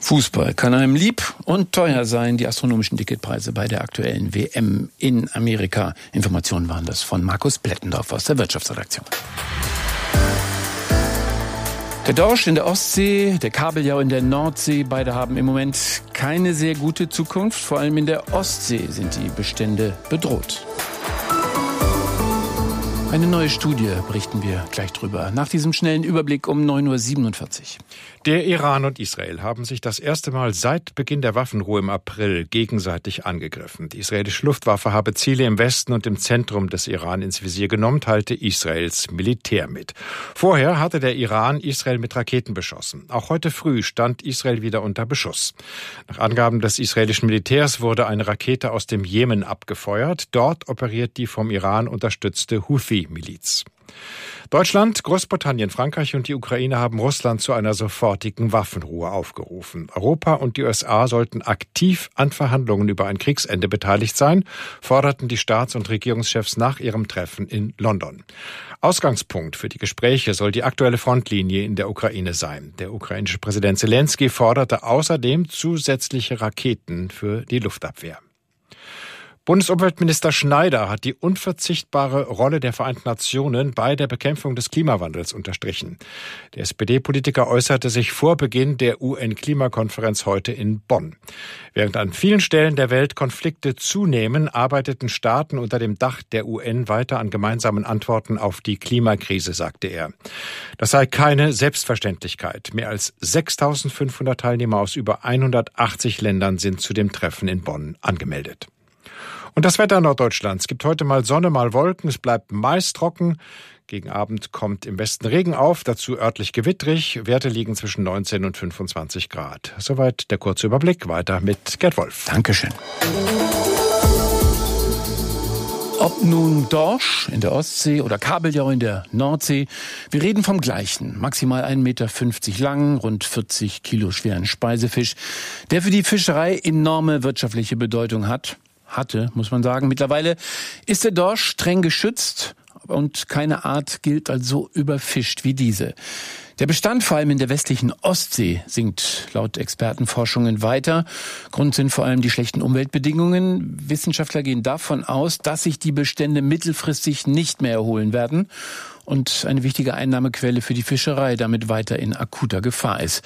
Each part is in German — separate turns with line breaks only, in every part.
Fußball kann einem lieb und teuer sein, die astronomischen Ticketpreise bei der aktuellen WM in Amerika. Informationen waren das von Markus Blettendorf aus der Wirtschaftsredaktion. Der Dorsch in der Ostsee, der Kabeljau in der Nordsee, beide haben im Moment keine sehr gute Zukunft. Vor allem in der Ostsee sind die Bestände bedroht. Eine neue Studie, berichten wir gleich drüber. Nach diesem schnellen Überblick um 9.47 Uhr.
Der Iran und Israel haben sich das erste Mal seit Beginn der Waffenruhe im April gegenseitig angegriffen. Die israelische Luftwaffe habe Ziele im Westen und im Zentrum des Iran ins Visier genommen, teilte Israels Militär mit. Vorher hatte der Iran Israel mit Raketen beschossen. Auch heute früh stand Israel wieder unter Beschuss. Nach Angaben des israelischen Militärs wurde eine Rakete aus dem Jemen abgefeuert. Dort operiert die vom Iran unterstützte Houthi-Miliz. Deutschland, Großbritannien, Frankreich und die Ukraine haben Russland zu einer sofortigen Waffenruhe aufgerufen. Europa und die USA sollten aktiv an Verhandlungen über ein Kriegsende beteiligt sein, forderten die Staats- und Regierungschefs nach ihrem Treffen in London. Ausgangspunkt für die Gespräche soll die aktuelle Frontlinie in der Ukraine sein. Der ukrainische Präsident Selenskyj forderte außerdem zusätzliche Raketen für die Luftabwehr. Bundesumweltminister Schneider hat die unverzichtbare Rolle der Vereinten Nationen bei der Bekämpfung des Klimawandels unterstrichen. Der SPD-Politiker äußerte sich vor Beginn der UN-Klimakonferenz heute in Bonn. Während an vielen Stellen der Welt Konflikte zunehmen, arbeiteten Staaten unter dem Dach der UN weiter an gemeinsamen Antworten auf die Klimakrise, sagte er. Das sei keine Selbstverständlichkeit. Mehr als 6.500 Teilnehmer aus über 180 Ländern sind zu dem Treffen in Bonn angemeldet. Und das Wetter Norddeutschlands gibt heute mal Sonne, mal Wolken. Es bleibt meist trocken. Gegen Abend kommt im Westen Regen auf, dazu örtlich gewittrig. Werte liegen zwischen 19 und 25 Grad. Soweit der kurze Überblick. Weiter mit Gerd Wolf.
Dankeschön. Ob nun Dorsch in der Ostsee oder Kabeljau in der Nordsee, wir reden vom gleichen, maximal 1,50 Meter lang, rund 40 Kilo schweren Speisefisch, der für die Fischerei enorme wirtschaftliche Bedeutung hatte, muss man sagen. Mittlerweile ist der Dorsch streng geschützt und keine Art gilt als so überfischt wie diese. Der Bestand, vor allem in der westlichen Ostsee, sinkt laut Expertenforschungen weiter. Grund sind vor allem die schlechten Umweltbedingungen. Wissenschaftler gehen davon aus, dass sich die Bestände mittelfristig nicht mehr erholen werden und eine wichtige Einnahmequelle für die Fischerei damit weiter in akuter Gefahr ist.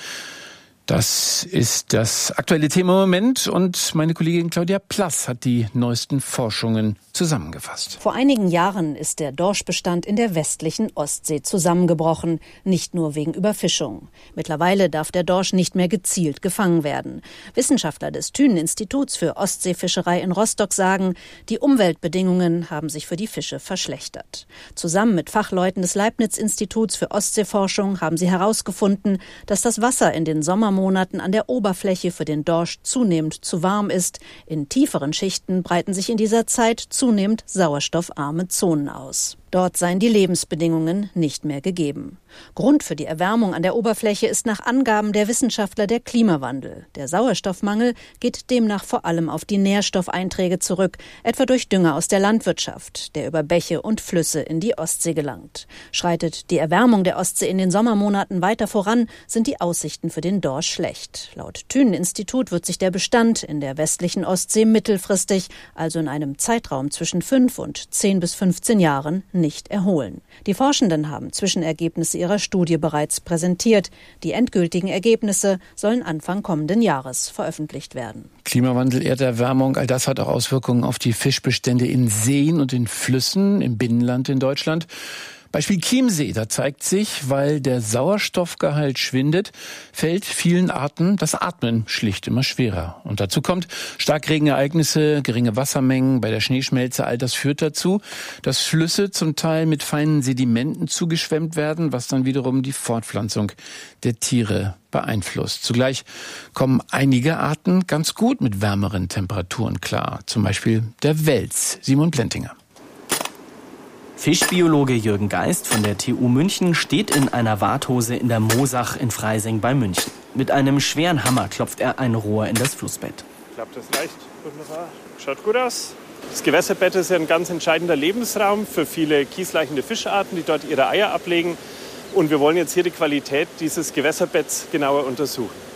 Das ist das aktuelle Thema im Moment und meine Kollegin Claudia Plass hat die neuesten Forschungen zusammengefasst.
Vor einigen Jahren ist der Dorschbestand in der westlichen Ostsee zusammengebrochen, nicht nur wegen Überfischung. Mittlerweile darf der Dorsch nicht mehr gezielt gefangen werden. Wissenschaftler des Thünen-Instituts für Ostseefischerei in Rostock sagen, die Umweltbedingungen haben sich für die Fische verschlechtert. Zusammen mit Fachleuten des Leibniz-Instituts für Ostseeforschung haben sie herausgefunden, dass das Wasser in den Sommermonaten an der Oberfläche für den Dorsch zunehmend zu warm ist. In tieferen Schichten breiten sich in dieser Zeit zunehmend sauerstoffarme Zonen aus. Dort seien die Lebensbedingungen nicht mehr gegeben. Grund für die Erwärmung an der Oberfläche ist nach Angaben der Wissenschaftler der Klimawandel. Der Sauerstoffmangel geht demnach vor allem auf die Nährstoffeinträge zurück, etwa durch Dünger aus der Landwirtschaft, der über Bäche und Flüsse in die Ostsee gelangt. Schreitet die Erwärmung der Ostsee in den Sommermonaten weiter voran, sind die Aussichten für den Dorsch schlecht. Laut Thünen-Institut wird sich der Bestand in der westlichen Ostsee mittelfristig, also in einem Zeitraum zwischen 5 und 10 bis 15 Jahren, nicht erholen. Die Forschenden haben Zwischenergebnisse ihrer Studie bereits präsentiert. Die endgültigen Ergebnisse sollen Anfang kommenden Jahres veröffentlicht werden.
Klimawandel, Erderwärmung, all das hat auch Auswirkungen auf die Fischbestände in Seen und in Flüssen, im Binnenland in Deutschland. Beispiel Chiemsee, da zeigt sich, weil der Sauerstoffgehalt schwindet, fällt vielen Arten das Atmen schlicht immer schwerer. Und dazu kommt Starkregenereignisse, geringe Wassermengen bei der Schneeschmelze, all das führt dazu, dass Flüsse zum Teil mit feinen Sedimenten zugeschwemmt werden, was dann wiederum die Fortpflanzung der Tiere beeinflusst. Zugleich kommen einige Arten ganz gut mit wärmeren Temperaturen klar, zum Beispiel der Wels. Simon Plentinger.
Fischbiologe Jürgen Geist von der TU München steht in einer Warthose in der Moosach in Freising bei München. Mit einem schweren Hammer klopft er ein Rohr in das Flussbett.
Klappt das leicht, wunderbar. Schaut gut aus. Das Gewässerbett ist ja ein ganz entscheidender Lebensraum für viele kiesleichende Fischarten, die dort ihre Eier ablegen. Und wir wollen jetzt hier die Qualität dieses Gewässerbetts genauer untersuchen.